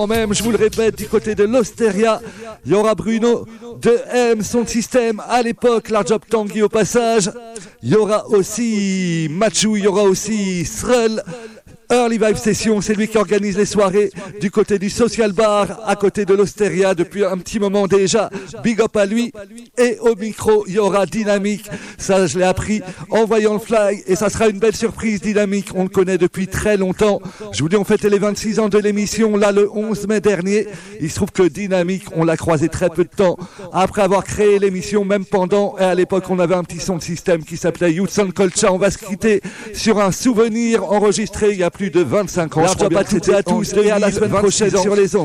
Même, je vous le répète, du côté de l'Osteria, il y aura Bruno de M, son système à l'époque, la Job Tanguy au passage. Il y aura aussi Machou, il y aura aussi Srel. Early Vibe Session, c'est lui qui organise les soirées du côté du Social Bar, à côté de l'Osteria depuis un petit moment déjà. Big up à lui. Et au micro, il y aura Dynamique. Ça, je l'ai appris en voyant le fly. Et ça sera une belle surprise, Dynamique. On le connaît depuis très longtemps. Je vous dis, on fêtait les 26 ans de l'émission, là, le 11 mai dernier. Il se trouve que Dynamique, on l'a croisé très peu de temps après avoir créé l'émission, même pendant. Et à l'époque, on avait un petit son de système qui s'appelait Youth Sound Culture. On va se quitter sur un souvenir enregistré il y a plus de 25 ans. C'était à tous et à la semaine prochaine sur les ondes.